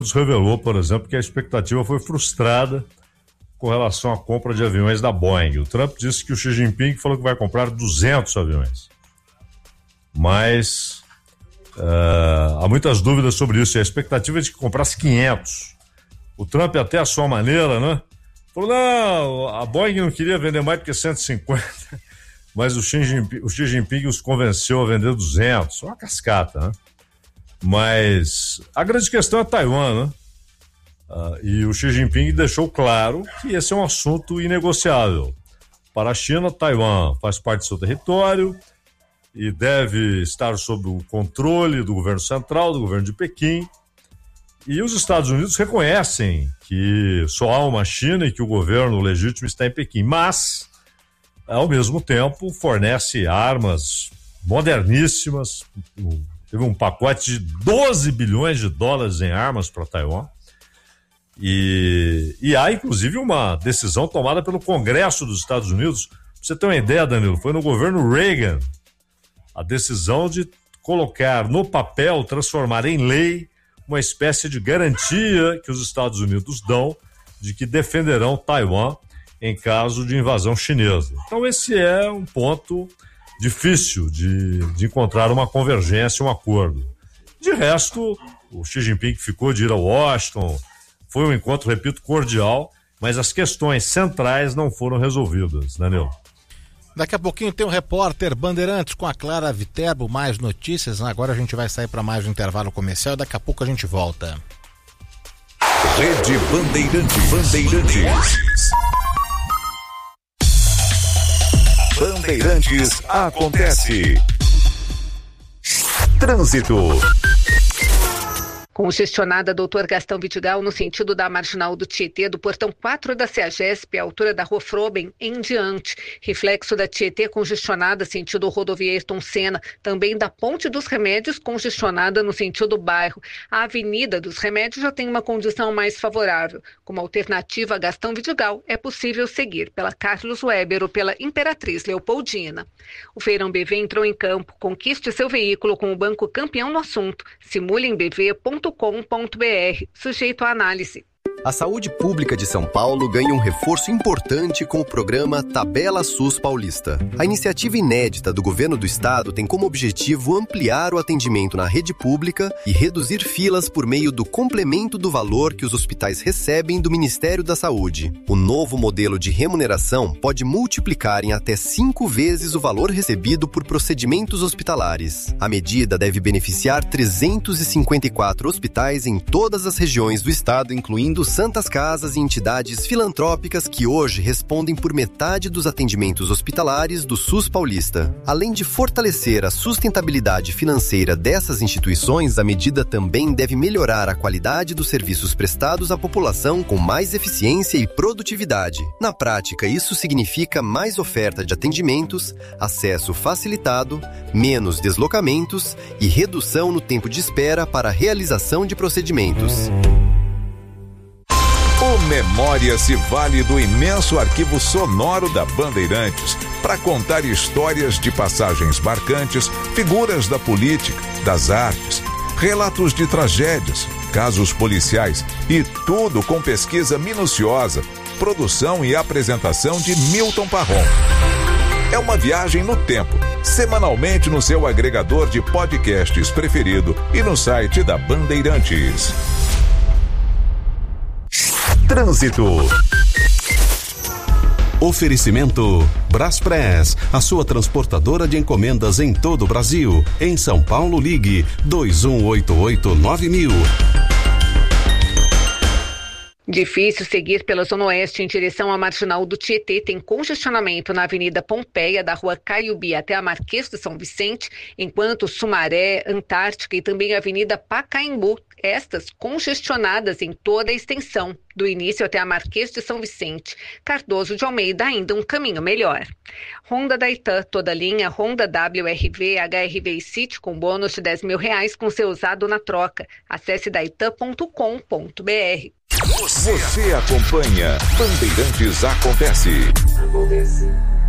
revelou, por exemplo, que a expectativa foi frustrada com relação à compra de aviões da Boeing. O Trump disse que o Xi Jinping falou que vai comprar 200 aviões. Mas há muitas dúvidas sobre isso. E a expectativa é de que comprasse 500. O Trump, até a sua maneira, né? Falou, não, a Boeing não queria vender mais do que 150, mas o Xi Jinping os convenceu a vender 200. Uma cascata, né? Mas a grande questão é Taiwan, né? E o Xi Jinping deixou claro que esse é um assunto inegociável. Para a China, Taiwan faz parte do seu território e deve estar sob o controle do governo central, do governo de Pequim. E os Estados Unidos reconhecem que só há uma China e que o governo legítimo está em Pequim, mas, ao mesmo tempo, fornece armas moderníssimas. Teve um pacote de 12 bilhões de dólares em armas para Taiwan. E há, inclusive, uma decisão tomada pelo Congresso dos Estados Unidos. Pra você ter uma ideia, Danilo, foi no governo Reagan a decisão de colocar no papel, transformar em lei, uma espécie de garantia que os Estados Unidos dão de que defenderão Taiwan em caso de invasão chinesa. Então esse é um ponto difícil de encontrar uma convergência, um acordo. De resto, o Xi Jinping ficou de ir a Washington, foi um encontro, repito, cordial, mas as questões centrais não foram resolvidas, Danilo. Daqui a pouquinho tem o repórter Bandeirantes com a Clara Viterbo, mais notícias. Agora a gente vai sair para mais um intervalo comercial e daqui a pouco a gente volta. Rede Bandeirantes. Bandeirantes acontece. Trânsito. Congestionada Dr. Gastão Vidigal no sentido da Marginal do Tietê, do portão 4 da CEAGESP, à altura da Rua Froben, em diante. Reflexo da Tietê congestionada sentido rodovia Ayrton Senna, também da Ponte dos Remédios congestionada no sentido bairro. A Avenida dos Remédios já tem uma condição mais favorável. Como alternativa a Gastão Vidigal, é possível seguir pela Carlos Weber ou pela Imperatriz Leopoldina. O Feirão BV entrou em campo. Conquiste seu veículo com o banco campeão no assunto. Simule em bv.com.br, sujeito à análise. A saúde pública de São Paulo ganha um reforço importante com o programa Tabela SUS Paulista. A iniciativa inédita do governo do estado tem como objetivo ampliar o atendimento na rede pública e reduzir filas por meio do complemento do valor que os hospitais recebem do Ministério da Saúde. O novo modelo de remuneração pode multiplicar em até 5 vezes o valor recebido por procedimentos hospitalares. A medida deve beneficiar 354 hospitais em todas as regiões do estado, incluindo santas casas e entidades filantrópicas que hoje respondem por metade dos atendimentos hospitalares do SUS paulista. Além de fortalecer a sustentabilidade financeira dessas instituições, a medida também deve melhorar a qualidade dos serviços prestados à população com mais eficiência e produtividade. Na prática, isso significa mais oferta de atendimentos, acesso facilitado, menos deslocamentos e redução no tempo de espera para a realização de procedimentos. O Memória se vale do imenso arquivo sonoro da Bandeirantes para contar histórias de passagens marcantes, figuras da política, das artes, relatos de tragédias, casos policiais e tudo com pesquisa minuciosa, produção e apresentação de Milton Parron. É uma viagem no tempo, semanalmente no seu agregador de podcasts preferido e no site da Bandeirantes. Trânsito. Oferecimento Braspress, a sua transportadora de encomendas em todo o Brasil. Em São Paulo, ligue 2188-9000. Difícil seguir pela Zona Oeste em direção à Marginal do Tietê. Tem congestionamento na Avenida Pompeia, da Rua Caiubi até a Marquês de São Vicente, enquanto Sumaré, Antártica e também a Avenida Pacaembu, estas congestionadas em toda a extensão, do início até a Marquês de São Vicente. Cardoso de Almeida, ainda um caminho melhor. Honda da Itan, toda linha Honda WRV, HRV e City com bônus de R$10.000 com seu usado na troca. Acesse daitan.com.br. Você acompanha Bandeirantes Acontece.